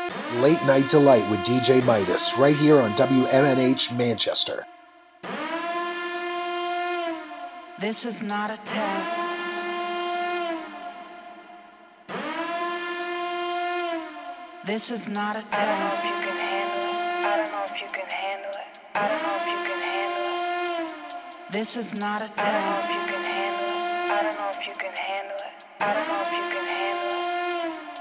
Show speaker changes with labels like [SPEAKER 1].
[SPEAKER 1] Late Night Delight with DJ Midas, right here on WMNH Manchester.
[SPEAKER 2] This is not a test. This is not a test.
[SPEAKER 3] I don't know if you can handle it. I don't know if you can handle it. I don't know if you can handle it.
[SPEAKER 2] This is not a test.